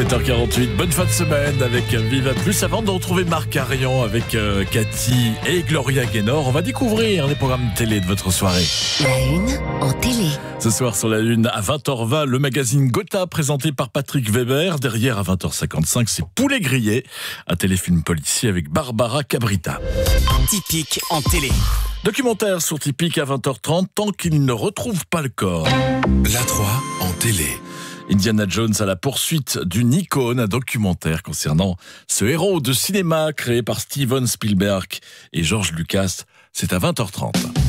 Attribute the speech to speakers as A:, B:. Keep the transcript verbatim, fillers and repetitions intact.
A: sept heures quarante-huit, bonne fin de semaine avec Viva Plus. Avant de retrouver Marc Arian avec euh, Cathy et Gloria Gaynor, on va découvrir les programmes télé de votre soirée.
B: La une en télé.
A: Ce soir sur la une, à vingt heures vingt, le magazine Gotha présenté par Patrick Weber. Derrière, à vingt heures cinquante-cinq, c'est Poulet grillé, un téléfilm policier avec Barbara Cabrita.
C: Typique en télé.
A: Documentaire sur Typique à vingt heures trente, tant qu'il ne retrouve pas le corps.
D: La trois en télé.
A: Indiana Jones à la poursuite d'une icône, un documentaire concernant ce héros de cinéma créé par Steven Spielberg et George Lucas. C'est à vingt heures trente.